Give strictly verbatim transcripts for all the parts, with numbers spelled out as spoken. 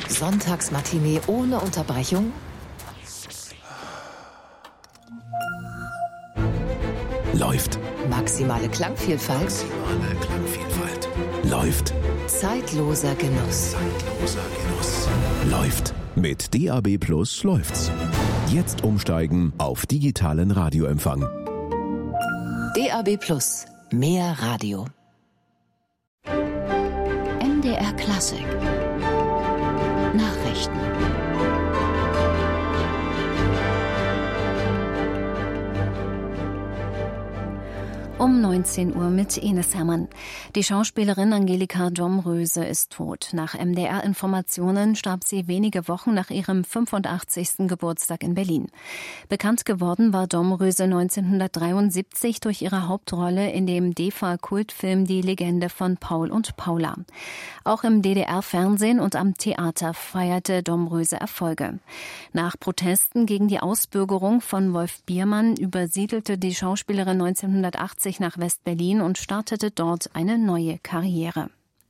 Sonntagsmatinee ohne Unterbrechung? Läuft. Maximale Klangvielfalt? Maximale Klangvielfalt. Läuft. Zeitloser Genuss. Zeitloser Genuss. Läuft. Mit D A B Plus läuft's. Jetzt umsteigen auf digitalen Radioempfang. D A B Plus. Mehr Radio. M D R Klassik. Nachrichten. Um neunzehn Uhr mit Ines Hermann. Die Schauspielerin Angelika Domröse ist tot. Nach M D R-Informationen starb sie wenige Wochen nach ihrem fünfundachtzigsten Geburtstag in Berlin. Bekannt geworden war Domröse neunzehnhundertdreiundsiebzig durch ihre Hauptrolle in dem D E F A-Kultfilm Die Legende von Paul und Paula. Auch im D D R-Fernsehen und am Theater feierte Domröse Erfolge. Nach Protesten gegen die Ausbürgerung von Wolf Biermann übersiedelte die Schauspielerin neunzehnhundertachtzig nach West-Berlin und startete dort eine neue Karriere.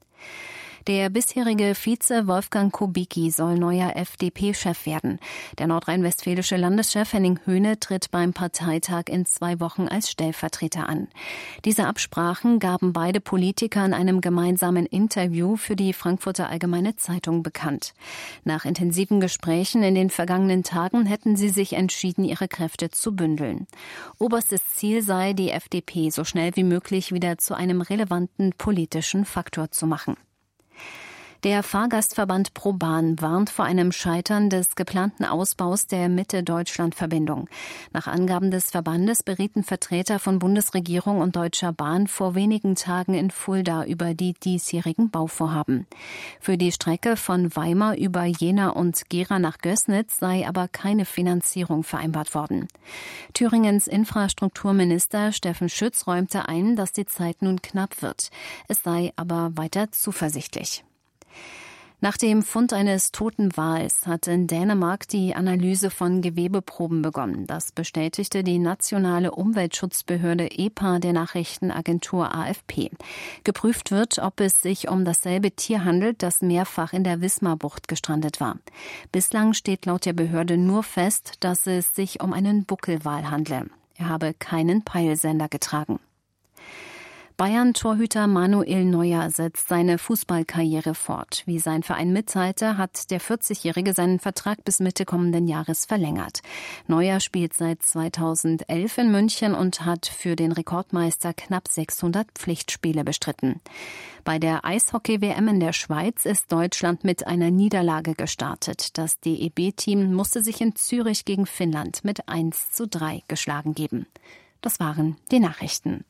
Der bisherige Vize Wolfgang Kubicki soll neuer F D P-Chef werden. Der nordrhein-westfälische Landeschef Henning Höhne tritt beim Parteitag in zwei Wochen als Stellvertreter an. Diese Absprachen gaben beide Politiker in einem gemeinsamen Interview für die Frankfurter Allgemeine Zeitung bekannt. Nach intensiven Gesprächen in den vergangenen Tagen hätten sie sich entschieden, ihre Kräfte zu bündeln. Oberstes Ziel sei, die F D P so schnell wie möglich wieder zu einem relevanten politischen Faktor zu machen. Der Fahrgastverband ProBahn warnt vor einem Scheitern des geplanten Ausbaus der Mitte-Deutschland-Verbindung. Nach Angaben des Verbandes berieten Vertreter von Bundesregierung und Deutscher Bahn vor wenigen Tagen in Fulda über die diesjährigen Bauvorhaben. Für die Strecke von Weimar über Jena und Gera nach Gößnitz sei aber keine Finanzierung vereinbart worden. Thüringens Infrastrukturminister Steffen Schütz räumte ein, dass die Zeit nun knapp wird. Es sei aber weiter zuversichtlich. Nach dem Fund eines toten Wals hat in Dänemark die Analyse von Gewebeproben begonnen. Das bestätigte die nationale Umweltschutzbehörde E P A der Nachrichtenagentur A F P. Geprüft wird, ob es sich um dasselbe Tier handelt, das mehrfach in der Wismarbucht gestrandet war. Bislang steht laut der Behörde nur fest, dass es sich um einen Buckelwal handle. Er habe keinen Peilsender getragen. Bayern-Torhüter Manuel Neuer setzt seine Fußballkarriere fort. Wie sein Verein mitteilte, hat der vierzigjährige seinen Vertrag bis Mitte kommenden Jahres verlängert. Neuer spielt seit zweitausendelf in München und hat für den Rekordmeister knapp sechshundert Pflichtspiele bestritten. Bei der Eishockey-W M in der Schweiz ist Deutschland mit einer Niederlage gestartet. Das D E B-Team musste sich in Zürich gegen Finnland mit eins zu drei geschlagen geben. Das waren die Nachrichten.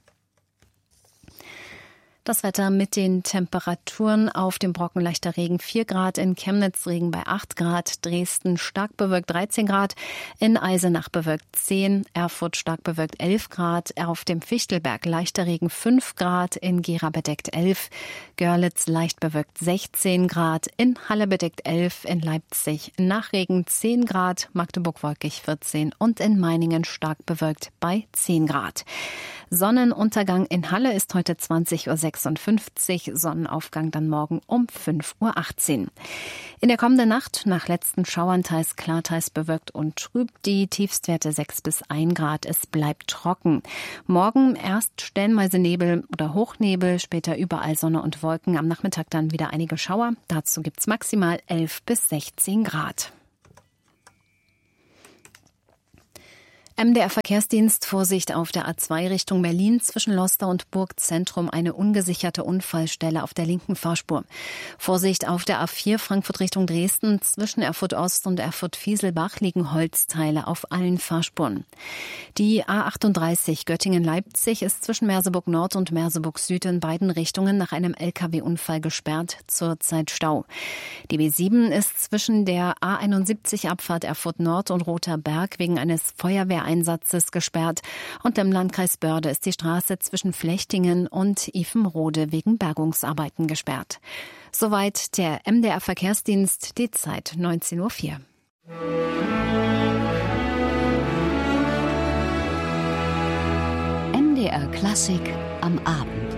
Das Wetter mit den Temperaturen: auf dem Brocken leichter Regen vier Grad, in Chemnitz Regen bei acht Grad, Dresden stark bewölkt dreizehn Grad, in Eisenach bewölkt zehn, Erfurt stark bewölkt elf Grad, auf dem Fichtelberg leichter Regen fünf Grad, in Gera bedeckt elf, Görlitz leicht bewölkt sechzehn Grad, in Halle bedeckt elf, in Leipzig nach Regen zehn Grad, Magdeburg wolkig vierzehn und in Meiningen stark bewölkt bei zehn Grad. Sonnenuntergang in Halle ist heute zwanzig Uhr sechsundfünfzig, Sonnenaufgang dann morgen um fünf Uhr achtzehn. In der kommenden Nacht nach letzten Schauern teils klar, teils bewölkt und trüb, die Tiefstwerte sechs bis ein Grad. Es bleibt trocken. Morgen erst stellenweise Nebel oder Hochnebel, später überall Sonne und Wolken. Am Nachmittag dann wieder einige Schauer. Dazu gibt's maximal elf bis sechzehn Grad. M D R-Verkehrsdienst: Vorsicht auf der A zwei Richtung Berlin zwischen Loster und Burgzentrum, eine ungesicherte Unfallstelle auf der linken Fahrspur. Vorsicht auf der A vier Frankfurt Richtung Dresden zwischen Erfurt Ost und Erfurt Fieselbach liegen Holzteile auf allen Fahrspuren. Die A achtunddreißig Göttingen-Leipzig ist zwischen Merseburg Nord und Merseburg Süd in beiden Richtungen nach einem L K W-Unfall gesperrt, zurzeit Stau. Die B sieben ist zwischen der A einundsiebzig Abfahrt Erfurt Nord und Rother Berg wegen eines Feuerwehreinsatzes Einsatzes gesperrt, und im Landkreis Börde ist die Straße zwischen Flechtingen und Ifenrode wegen Bergungsarbeiten gesperrt. Soweit der M D R-Verkehrsdienst, die Zeit neunzehn Uhr vier. M D R Klassik am Abend.